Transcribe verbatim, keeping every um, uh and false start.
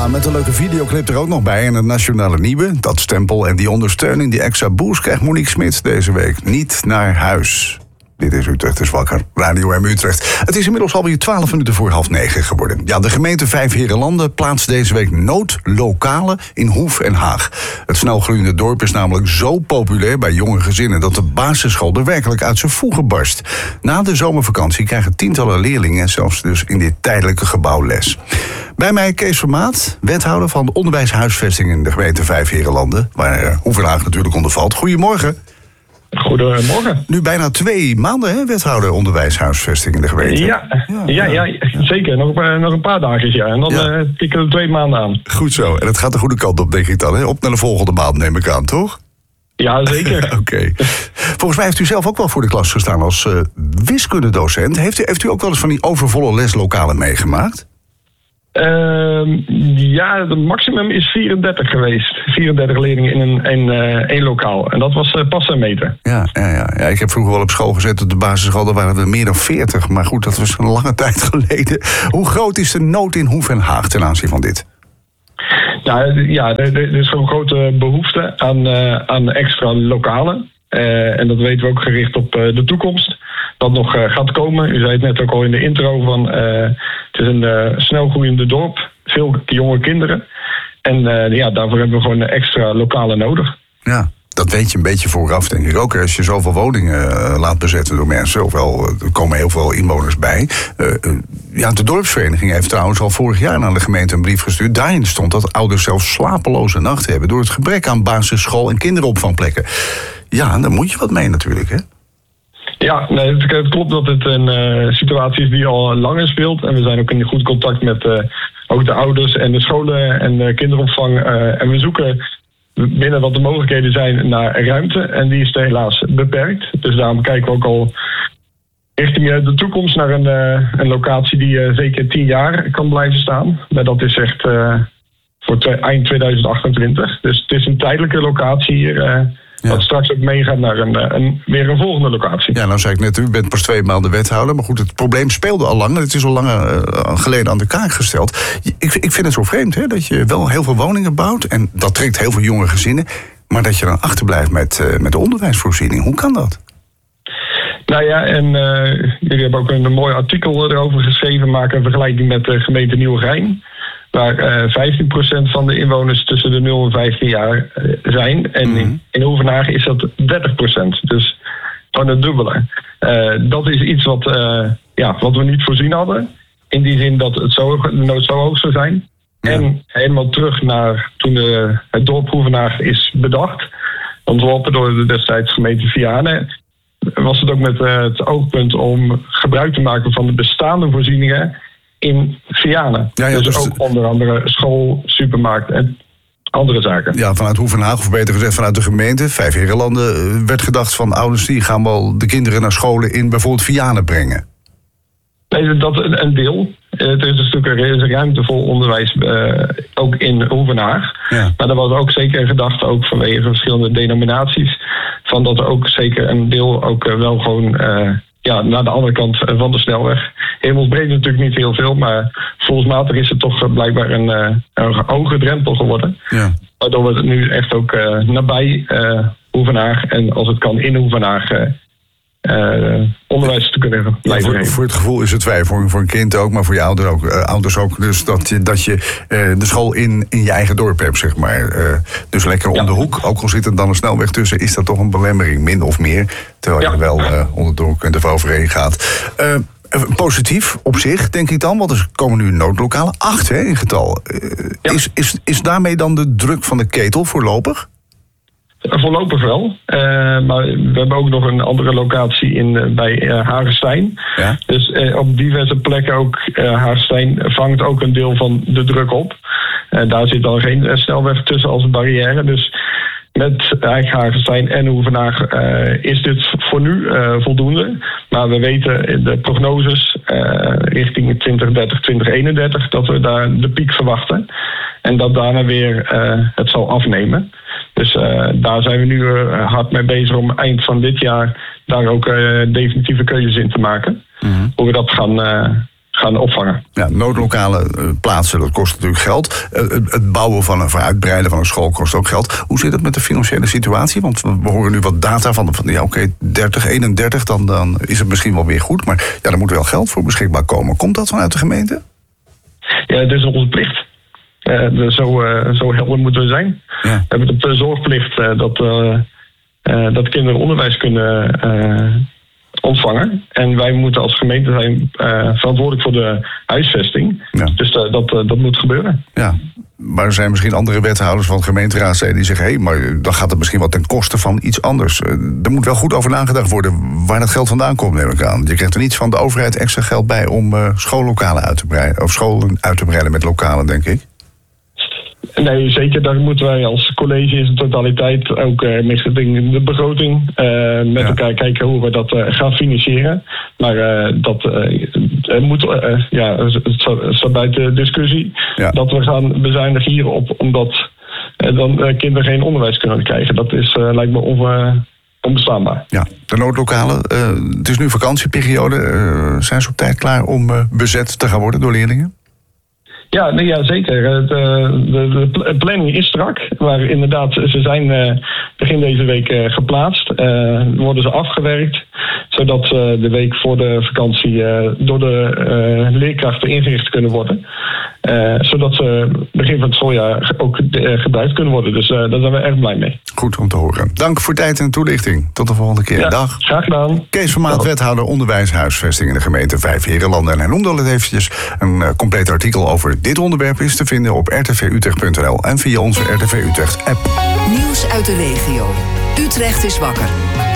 met een leuke videoclip er ook nog bij en het Nationale Nieuwe. Dat stempel en die ondersteuning, die extra boost krijgt Monique Smits deze week niet naar huis. Dit is Utrecht is wakker, Radio M Utrecht. Het is inmiddels alweer twaalf minuten voor half negen geworden. Ja, de gemeente Vijfheerenlanden plaatst deze week noodlokalen in Hoef en Haag. Het snelgroeiende dorp is namelijk zo populair bij jonge gezinnen dat de basisschool er werkelijk uit zijn voegen barst. Na de zomervakantie krijgen tientallen leerlingen zelfs dus in dit tijdelijke gebouw les. Bij mij Kees Vermaat, wethouder van de onderwijshuisvesting in de gemeente Vijfheerenlanden, waar Hoef en Haag natuurlijk onder valt. Goedemorgen. Goedemorgen. Nu bijna twee maanden, hè, wethouder onderwijshuisvesting in de gemeente. Ja, ja, ja, ja zeker. Nog, nog een paar dagen, ja. En dan ja. uh, tikken we twee maanden aan. Goed zo. En het gaat de goede kant op, denk ik dan. Hè? Op naar de volgende maand, neem ik aan, toch? Ja, zeker. Oké. Okay. Volgens mij heeft u zelf ook wel voor de klas gestaan als uh, wiskundedocent. Heeft u, heeft u ook wel eens van die overvolle leslokalen meegemaakt? Uh, ja, het maximum is vierendertig geweest. vierendertig leerlingen in een, een, uh, één lokaal. En dat was uh, passen en meten. Ja, ja, ja, ja, ik heb vroeger wel op school gezet, op de basisschool, daar waren er meer dan veertig. Maar goed, dat was een lange tijd geleden. Hoe groot is de nood in Hoef en Haag ten aanzien van dit? Nou, ja, er, er is gewoon grote behoefte aan, uh, aan extra lokalen. Uh, en dat weten we ook gericht op uh, de toekomst. Dat nog uh, gaat komen. U zei het net ook al in de intro van uh, het is een uh, snelgroeiende dorp. Veel jonge kinderen. En uh, ja, daarvoor hebben we gewoon extra lokalen nodig. Ja, dat weet je een beetje vooraf, denk ik ook. Als je zoveel woningen uh, laat bezetten door mensen, ofwel uh, er komen heel veel inwoners bij. Uh, uh, ja, de dorpsvereniging heeft trouwens al vorig jaar naar de gemeente een brief gestuurd. Daarin stond dat ouders zelfs slapeloze nachten hebben door het gebrek aan basisschool en kinderopvangplekken. Ja, daar moet je wat mee natuurlijk, hè? Ja, nee, het, het klopt dat het een uh, situatie is die al langer speelt. En we zijn ook in goed contact met uh, ook de ouders en de scholen en de kinderopvang. Uh, en we zoeken binnen wat de mogelijkheden zijn naar ruimte. En die is helaas beperkt. Dus daarom kijken we ook al richting de toekomst naar een, uh, een locatie die uh, zeker tien jaar kan blijven staan. Maar dat is echt uh, voor twe- eind tweeduizend achtentwintig. Dus het is een tijdelijke locatie hier. Uh, Ja. Dat straks ook meegaat naar een, een, weer een volgende locatie. Ja, nou zei ik net, u bent pas twee maanden wethouder. Maar goed, het probleem speelde al lang. Het is al lang uh, geleden aan de kaak gesteld. Ik, ik vind het zo vreemd, hè, dat je wel heel veel woningen bouwt. En dat trekt heel veel jonge gezinnen. Maar dat je dan achterblijft met, uh, met de onderwijsvoorziening. Hoe kan dat? Nou ja, en uh, jullie hebben ook een mooi artikel erover geschreven. Maken een vergelijking met de gemeente Nieuwegein. Waar uh, vijftien procent van de inwoners tussen de nul en vijftien jaar uh, zijn. En mm-hmm. in, in Hoef en Haag is dat dertig procent. Dus gewoon het dubbele. Uh, dat is iets wat, uh, ja, wat we niet voorzien hadden. In die zin dat het zo, de nood zo hoog zou zijn. Ja. En helemaal terug naar toen de, het dorp Hoef en Haag is bedacht. Ontworpen door de destijds gemeente Vianen. Was het ook met uh, het oogpunt om gebruik te maken van de bestaande voorzieningen in Vianen. Ja, ja, dus, dus ook de... onder andere school, supermarkt en andere zaken. Ja, vanuit Hoef en Haag, of beter gezegd vanuit de gemeente, Vijfheerenlanden, werd gedacht van ouders die gaan wel de kinderen naar scholen in bijvoorbeeld Vianen brengen. Nee, dat is een deel. Het is een stuk er is ruimtevol onderwijs, uh, ook in Hoef en Haag. Ja. Maar er was ook zeker een gedachte, ook vanwege verschillende denominaties, van dat er ook zeker een deel ook uh, wel gewoon uh, ja, naar de andere kant van de snelweg. Hemelsbreed natuurlijk niet heel veel, maar volksmatig is het toch blijkbaar een, uh, een hoge drempel geworden. Ja. Waardoor we het nu echt ook uh, nabij uh, Hoef en Haag en als het kan in Hoef en Haag uh, uh, onderwijs te kunnen blijven ja, voor, voor het gevoel is het fijn, voor, voor een kind ook, maar voor je ouder ook, uh, ouders ook. Dus dat je, dat je uh, de school in, in je eigen dorp hebt, zeg maar. Uh, dus lekker ja. om de hoek. Ook al zit er dan een snelweg tussen, is dat toch een belemmering, min of meer. Terwijl ja. je wel uh, onder de hoek en er overheen gaat. Uh, Positief op zich, denk ik dan, want er komen nu noodlokalen. Acht, hè, in getal. Uh, ja. is, is, is daarmee dan de druk van de ketel voorlopig? Voorlopig wel. Uh, maar we hebben ook nog een andere locatie in, uh, bij uh, Hagestein. Ja. Dus uh, op diverse plekken ook uh, Hagestein vangt ook een deel van de druk op. Uh, daar zit dan geen uh, snelweg tussen als barrière. Dus met eigenlijk Hagestein en Hoef en Haag uh, is dit voor nu uh, voldoende. Maar we weten de prognoses uh, richting twintig dertig, twintig eenendertig... dat we daar de piek verwachten. En dat daarna weer uh, het zal afnemen. Dus uh, daar zijn we nu uh, hard mee bezig om eind van dit jaar daar ook uh, definitieve keuzes in te maken. Mm-hmm. Hoe we dat gaan, uh, gaan opvangen. Ja, noodlokalen uh, plaatsen, dat kost natuurlijk geld. Uh, het bouwen van een, of uitbreiden van een school kost ook geld. Hoe zit het met de financiële situatie? Want we, we horen nu wat data van, van ja, oké, okay, dertig, eenendertig, dan, dan is het misschien wel weer goed. Maar ja, er moet wel geld voor beschikbaar komen. Komt dat vanuit de gemeente? Ja, het is onze plicht. Uh, zo, uh, zo helder moeten we zijn. Ja. We hebben de zorgplicht uh, dat, uh, uh, dat kinderen onderwijs kunnen uh, ontvangen. En wij moeten als gemeente zijn uh, verantwoordelijk voor de huisvesting. Ja. Dus uh, dat, uh, dat moet gebeuren. Ja, maar er zijn misschien andere wethouders van gemeenteraadsleden die zeggen, hé, hey, maar dan gaat het misschien wat ten koste van iets anders. Uh, er moet wel goed over nagedacht worden waar dat geld vandaan komt, neem ik aan. Je krijgt er niet van de overheid extra geld bij om uh, schoollokalen uit te breiden, of scholen uit te breiden met lokalen, denk ik. Nee, zeker. Daar moeten wij als college in zijn totaliteit ook uh, met de begroting uh, met ja. elkaar kijken hoe we dat uh, gaan financieren. Maar uh, dat uh, moet, uh, ja, het staat buiten discussie ja. dat we gaan bezuinigen hierop, omdat uh, dan uh, kinderen geen onderwijs kunnen krijgen. Dat is, uh, lijkt me on, uh, onbestaanbaar. Ja, de noodlokalen. Uh, het is nu vakantieperiode. Uh, zijn ze op tijd klaar om uh, bezet te gaan worden door leerlingen? Ja, nee, ja, zeker. De, de, de planning is strak. Maar inderdaad, ze zijn uh, begin deze week uh, geplaatst. Uh, worden ze afgewerkt. Zodat ze de week voor de vakantie uh, door de uh, leerkrachten ingericht kunnen worden. Uh, zodat ze begin van het schooljaar ook uh, gebruikt kunnen worden. Dus uh, daar zijn we erg blij mee. Goed om te horen. Dank voor tijd en toelichting. Tot de volgende keer. Ja, dag. Graag gedaan. Kees van Maat, wethouder onderwijshuisvesting in de gemeente Vijfheerenlanden. En hij noemde al het eventjes. Een uh, compleet artikel over dit onderwerp is te vinden op r t v utrecht punt n l en via onze R T V Utrecht app. Nieuws uit de regio. Utrecht is wakker.